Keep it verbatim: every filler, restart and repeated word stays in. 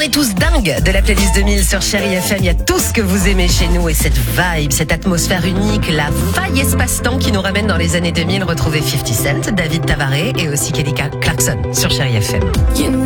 est tous dingues de la playlist deux mille sur Chérie F M. Il y a tout ce que vous aimez chez nous et cette vibe, cette atmosphère unique, la faille espace-temps qui nous ramène dans les années deux mille. Retrouvez fifty Cent, David Tavaré et aussi Kelly Clarkson sur Chérie F M.